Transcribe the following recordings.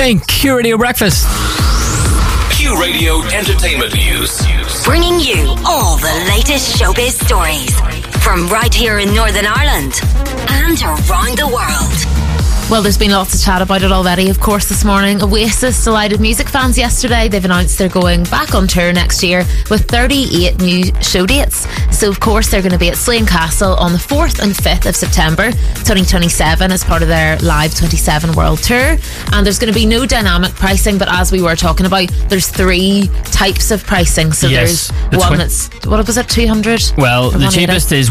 morning, Q Radio Breakfast. Q Radio Entertainment News. Bringing you all the latest showbiz stories from right here in Northern Ireland and around the world. Well, there's been lots of chat about it already, of course, this morning. Oasis delighted music fans yesterday. They've announced they're going back on tour next year with 38 new show dates. So, of course, they're going to be at Slane Castle on the 4th and 5th of September 2027 as part of their Live 27 World Tour. And there's going to be no dynamic pricing, but as we were talking about, there's 3 types of pricing. So Yes, there's one that's, what was it, 200? Well, the cheapest is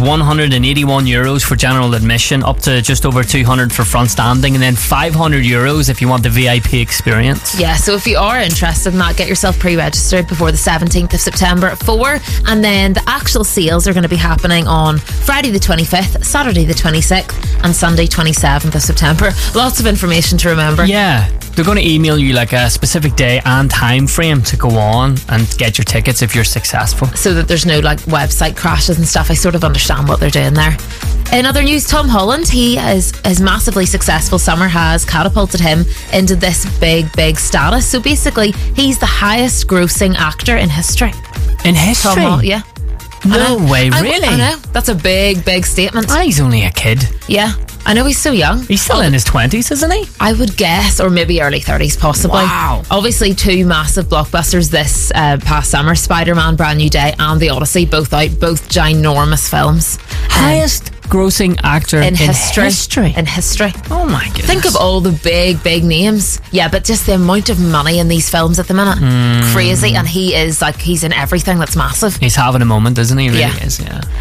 €181 for general admission, up to just over 200 for front standing, and then €500 if you want the VIP experience. Yeah, so if you are interested in that, get yourself pre-registered before the 17th of September at 4. And then the actual sales are going to be happening on Friday the 25th, Saturday the 26th and Sunday 27th of September. Lots of information to remember. Yeah, they're going to email you like a specific day and time frame to go on and get your tickets if you're successful. So that there's no like website crashes and stuff. I sort of understand what they're doing there. In other news, Tom Holland, his massively successful summer has catapulted him into this big status. So basically, he's the highest grossing actor in history. In history? Tom Holland, yeah. No way, really? I know. That's a big statement. And he's only a kid. Yeah. I know, he's so young. He's still in his 20s, isn't he? I would guess, or maybe early 30s possibly. Wow. Obviously 2 massive blockbusters this past summer, Spider-Man Brand New Day and The Odyssey, both out, both ginormous films. Highest grossing actor in history. In history. Oh my goodness. Think of all the big names. Yeah, but just the amount of money in these films at the minute. Crazy. And he's in everything that's massive. He's having a moment, isn't he? He really Yeah. is,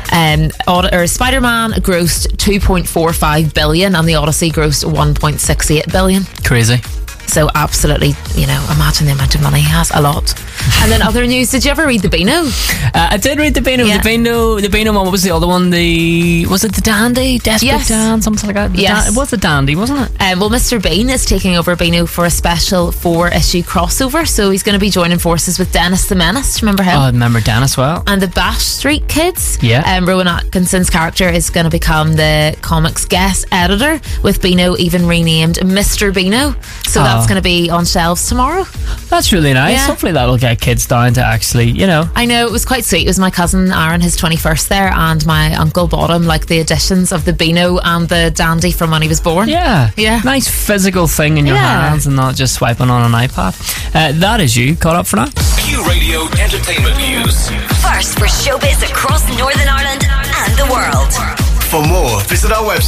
yeah. Spider-Man grossed $2.45 billion and The Odyssey grossed $1.68 billion. Crazy. So absolutely, imagine the amount of money he has. A lot. And then other news, did you ever read the Beano? I did read the Beano. Yeah. The Beano one, what was the other one? Was it the Dandy? Desperate Yes. Dan? Something like that? Yes. It was the Dandy, wasn't it? Well, Mr. Bean is taking over Beano for a special 4-issue crossover. So he's going to be joining forces with Dennis the Menace. Remember him? Oh, I remember Dennis well. And the Bash Street Kids. Yeah. Rowan Atkinson's character is going to become the comics guest editor, with Beano even renamed Mr. Beano. So that's going to be on shelves tomorrow. That's really nice. Yeah. Hopefully that'll get kids down to actually, I know, it was quite sweet. It was my cousin Aaron, his 21st there, and my uncle bought him like the editions of the Beano and the Dandy from when he was born. Yeah. Nice physical thing in your hands and not just swiping on an iPad. That is you. Caught up for now? Q Radio Entertainment News. First for showbiz across Northern Ireland and the world. For more, visit our website.